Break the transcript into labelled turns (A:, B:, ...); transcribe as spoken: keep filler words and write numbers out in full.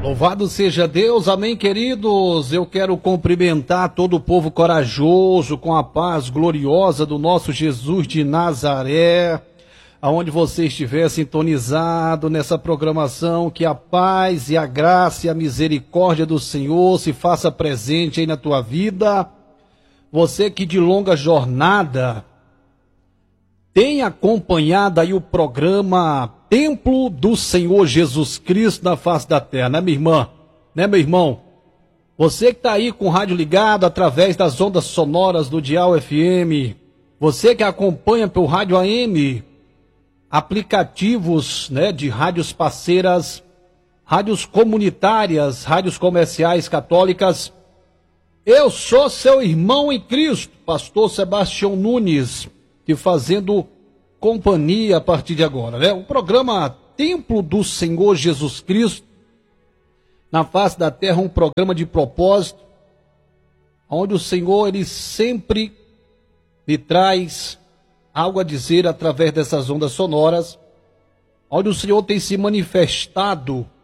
A: Louvado seja Deus, amém, queridos. Eu quero cumprimentar todo o povo corajoso com a paz gloriosa do nosso Jesus de Nazaré. Aonde você estiver sintonizado nessa programação, que a paz e a graça e a misericórdia do Senhor se faça presente aí na tua vida. Você que de longa jornada tem acompanhado aí o programa Templo do Senhor Jesus Cristo na face da terra, né, minha irmã? Né, meu irmão? Você que está aí com o rádio ligado através das ondas sonoras do Dial F M, você que acompanha pelo rádio A M, aplicativos, né, de rádios parceiras, rádios comunitárias, rádios comerciais católicas. Eu sou seu irmão em Cristo, pastor Sebastião Nunes, te fazendo companhia a partir de agora, né? O programa Templo do Senhor Jesus Cristo, na face da terra, um programa de propósito, onde o Senhor, ele sempre lhe traz algo a dizer através dessas ondas sonoras, onde o Senhor tem se manifestado